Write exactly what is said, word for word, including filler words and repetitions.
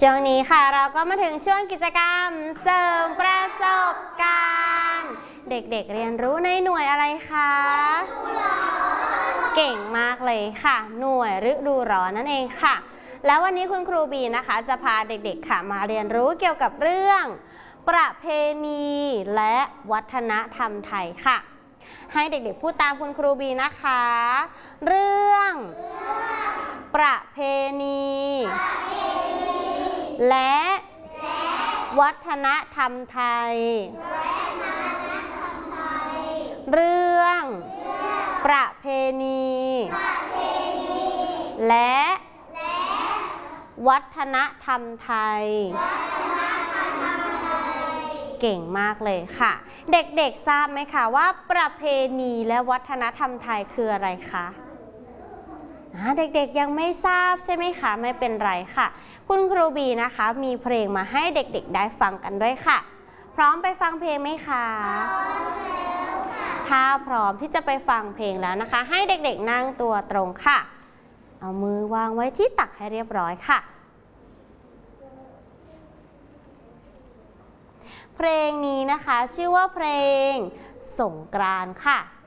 ช่วงนี้ค่ะเราก็มาถึงช่วงกิจกรรมเสริมประสบการณ์เด็กๆ เ, เรียนรู้ในหน่วยอะไรคะเก่งมากเลยค่ะหน่วยฤดูร้อนนั่นเองค่ะแล้ววันนี้คุณครูบีนะคะจะพาเด็กๆค่ะมาเรียนรู้เกี่ยวกับเรื่องประเพณีและวัฒนธรรมไทยค่ะให้เด็กๆพูดตามคุณครูบีนะคะเรื่องประเพณีและวัฒนธรรมไทยเรื่องประเพณีและวัฒนธรรมไทยเก่งมากเลยค่ะเด็กๆทราบไหมคะว่าประเพณีและวัฒนธรรมไทยคืออะไรคะเด็กๆยังไม่ทราบใช่ไหมคะไม่เป็นไรค่ะคุณครูบีนะคะมีเพลงมาให้เด็กๆได้ฟังกันด้วยค่ะพร้อมไปฟังเพลงไหมคะถ้าพร้อมที่จะไปฟังเพลงแล้วนะคะให้เด็กๆนั่งตัวตรงค่ะเอามือวางไว้ที่ตักให้เรียบร้อยค่ะเพลงนี้นะคะชื่อว่าเพลงสงกรานต์ค่ะ